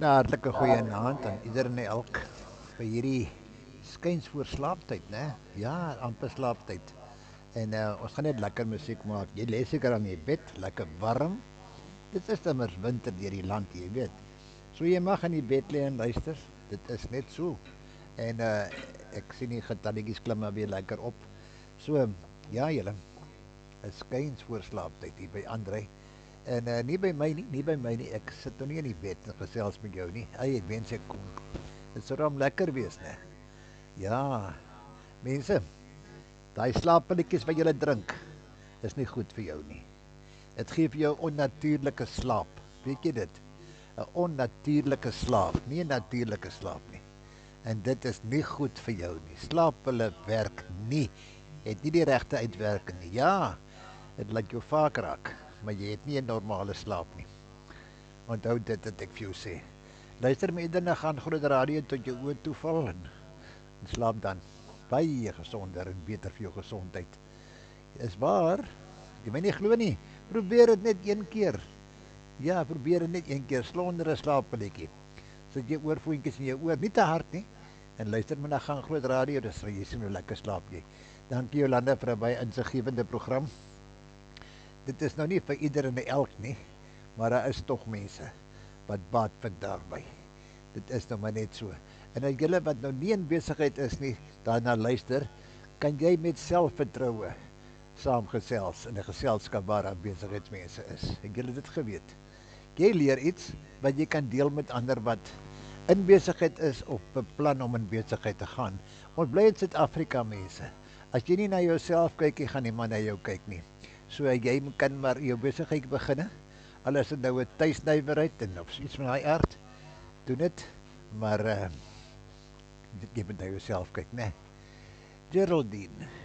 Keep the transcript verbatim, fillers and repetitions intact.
Nou, hartlike goeie aand aan ieder en elk vir hierdie skuins voor slaaptyd, né? Ja, amper slaaptyd. En uh, ons gaan net lekker musiek maak. Jy lê seker aan die bed, lekker warm. Dit is immers winter deur die land, jy weet. So jy mag in die bed lê en luister. Dit is net so. En uh, ek sien die getalletjies klim maar weer lekker op. So, ja julle, 'n skuins voor slaaptyd hier by Andre. En uh, nie by my nie, nie by my nie. Ek sit nou nie in die bed en gesels met jou nie. Ai, ek wens ek kon. Dit sou dan lekker wees, né? Ja. Mense, daai slaappilletjies wat jy drink, is nie goed vir jou nie. Dit gee vir jou onnatuurlike slaap. Weet jy dit? 'n Onnatuurlike slaap, nie 'n natuurlike slaap nie. En dit is nie goed vir jou nie. Slaappille werk nie. Het nie die regte uitwerking nie. Ja, dit laat jou vaak raak. Maar jy het nie 'n normale slaap nie. Onthou dit wat ek vir jou sê. Luister my iedere nag aan Groot Radio tot jou oë toeval en, en slaap dan. Baie gesonder en beter vir jou gesondheid. Is waar? Jy my nie glo nie. Probeer dit net een keer. Ja, probeer dit net een keer. Slonder 'n slaappilletjie. Sit jy oorvoetjies in jou oor, nie te hard nie. En luister my na gaan Groot Radio, dis vir jy sien hoe lekker slaap jy. Dankie Jolanda vir 'n baie insiggewende program. Dit is nou nie vir ieder en elk nie, maar daar is tog mense wat baat vind daarby. Dit is nou maar net so. En as julle wat nou nie in besigheid is nie, daarna luister, kan jy met selfvertroue saamgesels in 'n geselskap waar daar besigheidsmense is. Het julle dit geweet? Jy leer iets wat jy kan deel met ander wat in besigheid is of beplan om in besigheid te gaan. Ons bly in Suid-Afrika mense. As jy nie na jouself kyk, jy gaan niemand na jou kyk nie. So jy kan maar jou besigheid begin. Al is dit nou 'n tuisnywerheid en of iets van daai aard, doen dit. Maar uh, jy moet na jouself kyk, né? Geraldine.